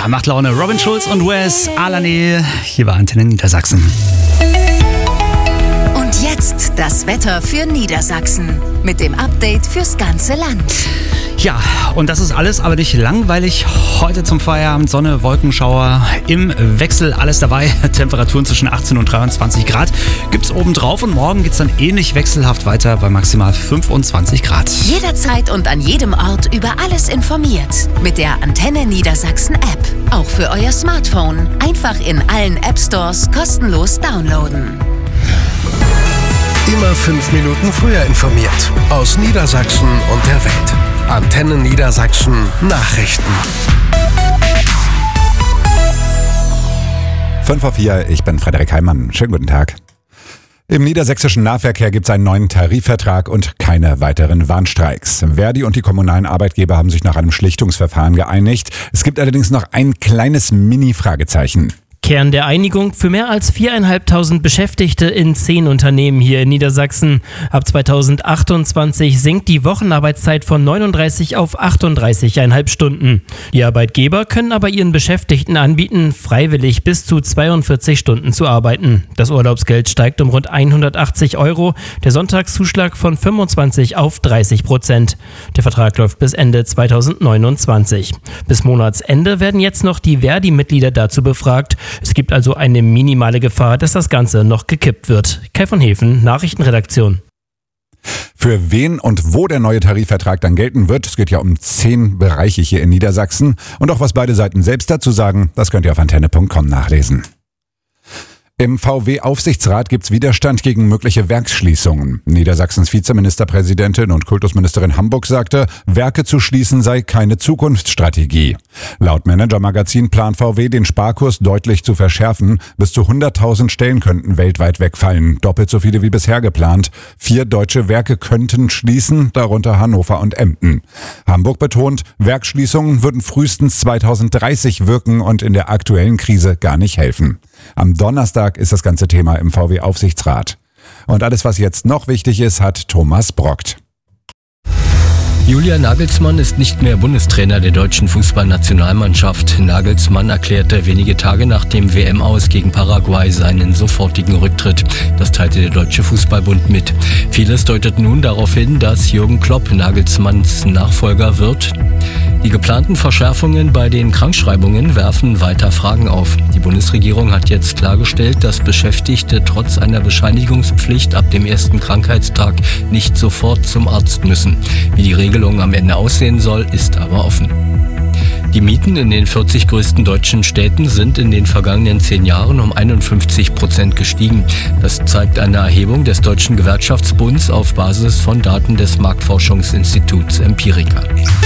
macht Laune. Robin Schulz und Wes Alane. Hier war Antenne Niedersachsen. Und jetzt das Wetter für Niedersachsen. Mit dem Update fürs ganze Land. Ja, und das ist alles aber nicht langweilig. Heute zum Feierabend Sonne, Wolkenschauer im Wechsel, alles dabei. Temperaturen zwischen 18 und 23 Grad gibt's obendrauf und morgen geht's dann ähnlich wechselhaft weiter bei maximal 25 Grad. Jederzeit und an jedem Ort über alles informiert. Mit der Antenne Niedersachsen App. Auch für euer Smartphone. Einfach in allen App Stores kostenlos downloaden. Immer 5 Minuten früher informiert. Aus Niedersachsen und der Welt. Antenne Niedersachsen Nachrichten. 5:04, ich bin Frederik Heimann. Schönen guten Tag. Im niedersächsischen Nahverkehr gibt es einen neuen Tarifvertrag und keine weiteren Warnstreiks. Verdi und die kommunalen Arbeitgeber haben sich nach einem Schlichtungsverfahren geeinigt. Es gibt allerdings noch ein kleines Mini-Fragezeichen. Kern der Einigung für mehr als 4.500 Beschäftigte in 10 Unternehmen hier in Niedersachsen. Ab 2028 sinkt die Wochenarbeitszeit von 39 auf 38,5 Stunden. Die Arbeitgeber können aber ihren Beschäftigten anbieten, freiwillig bis zu 42 Stunden zu arbeiten. Das Urlaubsgeld steigt um rund 180 €, der Sonntagszuschlag von 25 auf 30%. Der Vertrag läuft bis Ende 2029. Bis Monatsende werden jetzt noch die Verdi-Mitglieder dazu befragt. Es gibt also eine minimale Gefahr, dass das Ganze noch gekippt wird. Kai von Hefen, Nachrichtenredaktion. Für wen und wo der neue Tarifvertrag dann gelten wird, es geht ja um 10 Bereiche hier in Niedersachsen. Und auch was beide Seiten selbst dazu sagen, das könnt ihr auf antenne.com nachlesen. Im VW-Aufsichtsrat gibt's Widerstand gegen mögliche Werksschließungen. Niedersachsens Vizeministerpräsidentin und Kultusministerin Hamburg sagte, Werke zu schließen sei keine Zukunftsstrategie. Laut Manager-Magazin plant VW, den Sparkurs deutlich zu verschärfen. Bis zu 100.000 Stellen könnten weltweit wegfallen, doppelt so viele wie bisher geplant. 4 deutsche Werke könnten schließen, darunter Hannover und Emden. Hamburg betont, Werksschließungen würden frühestens 2030 wirken und in der aktuellen Krise gar nicht helfen. Am Donnerstag ist das ganze Thema im VW-Aufsichtsrat. Und alles, was jetzt noch wichtig ist, hat Thomas Brockt. Julian Nagelsmann ist nicht mehr Bundestrainer der deutschen Fußballnationalmannschaft. Nagelsmann erklärte wenige Tage nach dem WM-Aus gegen Paraguay seinen sofortigen Rücktritt. Das teilte der Deutsche Fußballbund mit. Vieles deutet nun darauf hin, dass Jürgen Klopp Nagelsmanns Nachfolger wird. Die geplanten Verschärfungen bei den Krankschreibungen werfen weiter Fragen auf. Die Bundesregierung hat jetzt klargestellt, dass Beschäftigte trotz einer Bescheinigungspflicht ab dem ersten Krankheitstag nicht sofort zum Arzt müssen. Wie die Regelung am Ende aussehen soll, ist aber offen. Die Mieten in den 40 größten deutschen Städten sind in den vergangenen 10 Jahren um 51% gestiegen. Das zeigt eine Erhebung des Deutschen Gewerkschaftsbunds auf Basis von Daten des Marktforschungsinstituts Empirica.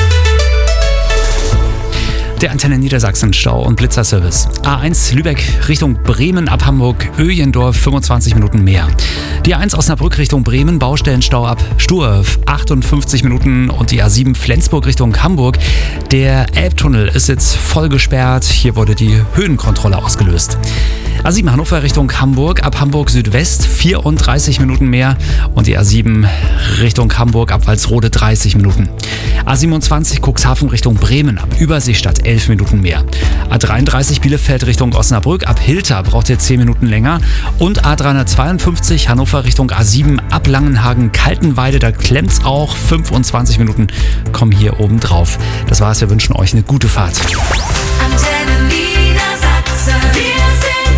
Der Antenne Niedersachsen Stau- und Blitzerservice. A1 Lübeck Richtung Bremen ab Hamburg, Öjendorf 25 Minuten mehr. Die A1 Osnabrück Richtung Bremen, Baustellenstau ab Sturf 58 Minuten und die A7 Flensburg Richtung Hamburg. Der Elbtunnel ist jetzt voll gesperrt, hier wurde die Höhenkontrolle ausgelöst. A7 Hannover Richtung Hamburg, ab Hamburg Südwest 34 Minuten mehr und die A7 Richtung Hamburg ab Walsrode 30 Minuten. A27 Cuxhaven Richtung Bremen, ab Überseestadt 11 Minuten mehr. A33 Bielefeld Richtung Osnabrück, ab Hilter braucht ihr 10 Minuten länger und A352 Hannover Richtung A7 ab Langenhagen-Kaltenweide, da klemmt's auch, 25 Minuten kommen hier oben drauf. Das war's, wir wünschen euch eine gute Fahrt. Antenne Niedersachsen. Wir sind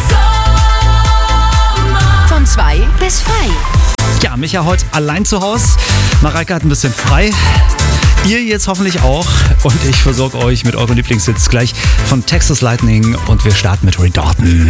der Sommer. Von 2 bis frei. Ja, Micha heute allein zu Hause. Mareike hat ein bisschen frei. Ihr jetzt hoffentlich auch. Und ich versorge euch mit euren Lieblingshits gleich von Texas Lightning. Und wir starten mit Ray Dalton.